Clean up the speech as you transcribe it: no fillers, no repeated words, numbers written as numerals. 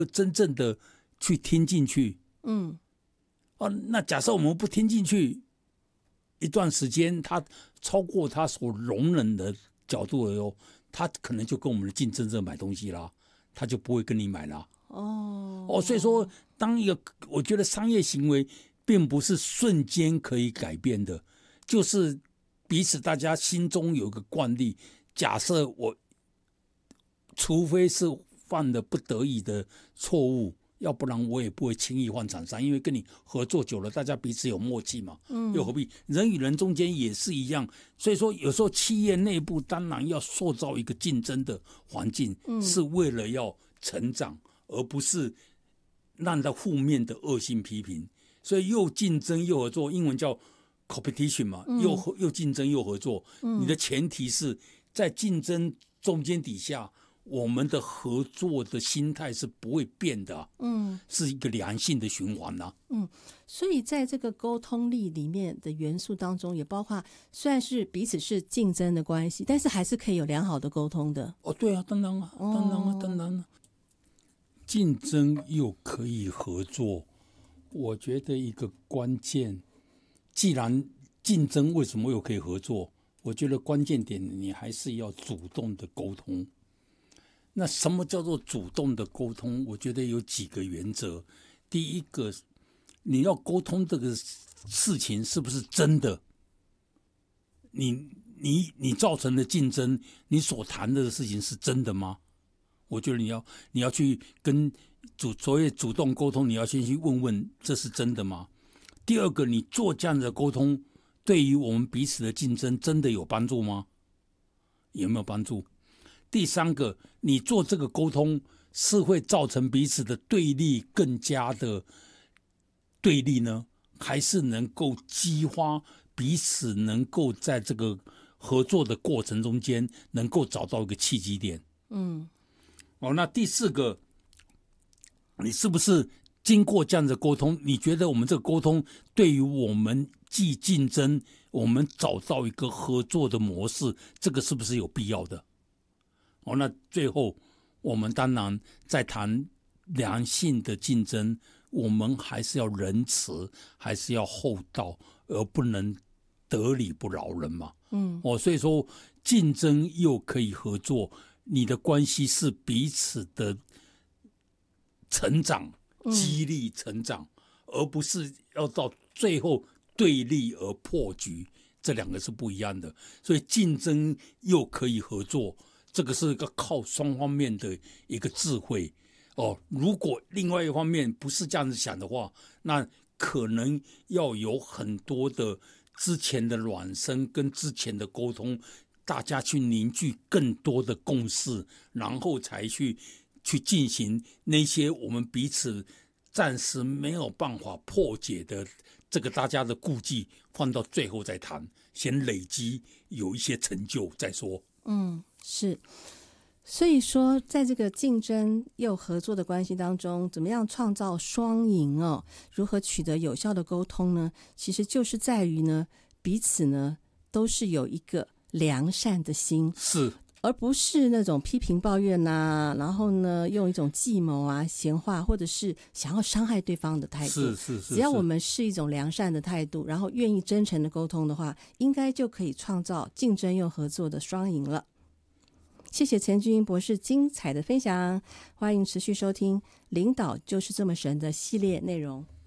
真正的去听进去。那假设我们不听进去，一段时间它超过它所容忍的角度的时候，它可能就跟我们的竞争者买东西啦，它就不会跟你买啦。所以说，我觉得商业行为并不是瞬间可以改变的，就是彼此大家心中有一个惯例。假设除非是犯了不得已的错误，要不然我也不会轻易换厂商，因为跟你合作久了，大家彼此有默契嘛。又何必人与人中间也是一样。所以说，有时候企业内部当然要塑造一个竞争的环境，是为了要成长，而不是让它负面的恶性批评。所以又竞争又合作，英文叫 competition 嘛，又竞争又合作。你的前提是在竞争中间底下，我们的合作的心态是不会变的。是一个良性的循环啊。 所以在这个沟通力里面的元素当中，也包括虽然是彼此是竞争的关系，但是还是可以有良好的沟通的。 对啊，当然啊。竞争又可以合作，我觉得一个关键，既然竞争为什么又可以合作？我觉得关键点你还是要主动的沟通。那什么叫做主动的沟通？我觉得有几个原则。第一个，你要沟通这个事情是不是真的？你造成的竞争，你所谈的事情是真的吗？我觉得你要去跟所谓主动沟通，你要先去问问这是真的吗？第二个，你做这样的沟通，对于我们彼此的竞争真的有帮助吗？有没有帮助？第三个，你做这个沟通是会造成彼此的对立更加的对立呢，还是能够激发彼此能够在这个合作的过程中间能够找到一个契机点？那第四个，你是不是经过这样的沟通，你觉得我们这个沟通对于我们既竞争，我们找到一个合作的模式，这个是不是有必要的？那最后我们当然在谈良性的竞争，我们还是要仁慈，还是要厚道，而不能得理不饶人嘛。所以说竞争又可以合作，你的关系是彼此的成长，激励成长，而不是要到最后对立而破局，这两个是不一样的。所以竞争又可以合作，这个是一个靠双方面的一个智慧。如果另外一方面不是这样子想的话，那可能要有很多的之前的暖身跟之前的沟通，大家去凝聚更多的共识，然后才去进行那些我们彼此暂时没有办法破解的这个大家的顾忌，放到最后再谈，先累积有一些成就再说。 是。所以说在这个竞争又合作的关系当中，怎么样创造双赢如何取得有效的沟通呢？其实就是在于呢，彼此呢都是有一个良善的心， 是， 而不是那种批评抱怨然后呢用一种计谋闲话，或者是想要伤害对方的态度。 是， 只要我们是一种良善的态度，然后愿意真诚的沟通的话，应该就可以创造竞争又合作的双赢了。谢谢陈俊英博士精彩的分享，欢迎持续收听《领导就是这么神》的系列内容。